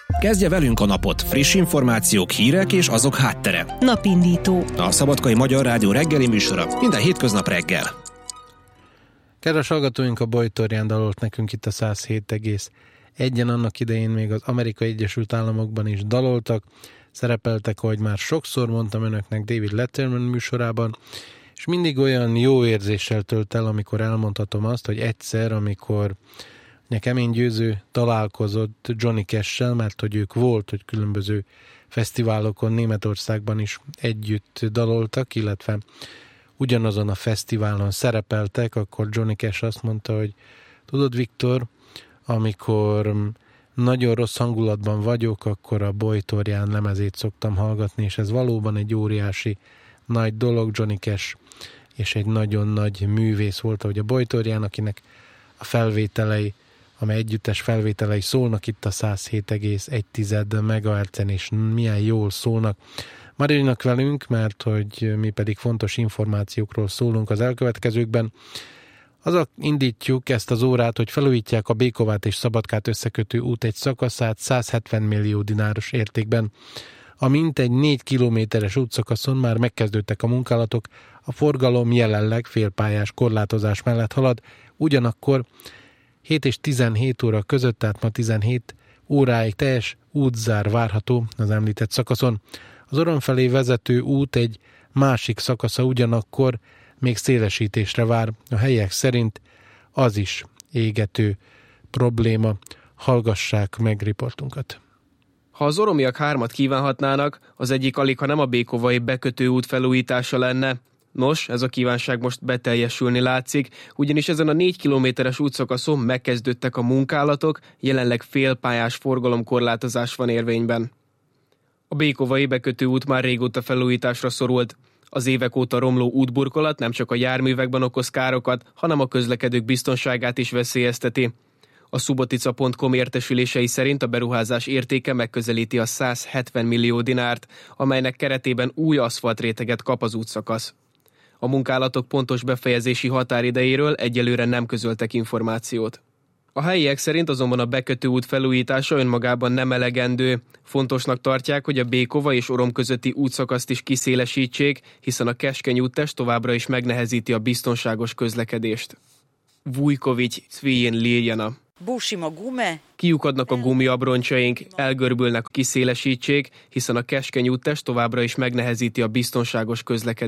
Kezdje velünk a napot, friss információk, hírek és azok háttere. Napindító. A Szabadkai Magyar Rádió reggeli műsora minden hétköznap reggel. Kedves hallgatóink, a Bojtorján dalolt nekünk itt a 107,1-en, annak idején még az Amerikai Egyesült Államokban is daloltak, szerepeltek, ahogy már sokszor mondtam önöknek, David Letterman műsorában, és mindig olyan jó érzéssel tölt el, amikor elmondhatom azt, hogy egyszer, amikor Kemény Győző találkozott Johnny Cash-sel, mert hogy ők volt, hogy különböző fesztiválokon Németországban is együtt daloltak, illetve ugyanazon a fesztiválon szerepeltek, akkor Johnny Cash azt mondta, hogy tudod, Viktor, amikor nagyon rossz hangulatban vagyok, akkor a Bojtorján lemezét szoktam hallgatni, és ez valóban egy óriási nagy dolog. Johnny Cash és egy nagyon nagy művész volt, ahogy a Bojtorján, akinek a felvételei, amely együttes felvételei szólnak itt a 107,1 MHz-en, és milyen jól szólnak. Maradjanak velünk, mert hogy mi pedig fontos információkról szólunk az elkövetkezőkben. Azzal indítjuk ezt az órát, hogy felújítják a Békovát és Szabadkát összekötő út egy szakaszát 170 millió dináros értékben. A mintegy 4 kilométeres útszakaszon már megkezdődtek a munkálatok, a forgalom jelenleg félpályás korlátozás mellett halad, ugyanakkor 7 és 17 óra között, tehát ma 17 óráig teljes útzár várható az említett szakaszon. Az Oron felé vezető út egy másik szakasza ugyanakkor még szélesítésre vár. A helyiek szerint az is égető probléma. Hallgassák meg riportunkat. Ha az oromiak 3-at kívánhatnának, az egyik alig, ha nem a békovai bekötő út felújítása lenne. Nos, ez a kívánság most beteljesülni látszik, ugyanis ezen a 4 kilométeres útszakaszon megkezdődtek a munkálatok, jelenleg félpályás forgalomkorlátozás van érvényben. A békovai bekötő út már régóta felújításra szorult. Az évek óta romló útburkolat nem csak a járművekben okoz károkat, hanem a közlekedők biztonságát is veszélyezteti. A Subotica.com értesülései szerint a beruházás értéke megközelíti a 170 millió dinárt, amelynek keretében új aszfaltréteget kap az útszakasz. A munkálatok pontos befejezési határidejéről egyelőre nem közöltek információt. A helyiek szerint azonban a bekötő út felújítása önmagában nem elegendő. Fontosnak tartják, hogy a Békova és Orom közötti útszakaszt is kiszélesítsék, hiszen a keskeny úttest továbbra is megnehezíti a biztonságos közlekedést. Vujkovics Cvijin Liljana. Kiukadnak a gumiabroncsaink, elgörbülnek, kiszélesítsék, hiszen a keskeny úttest továbbra is megnehezíti a biztonságos közlekedést.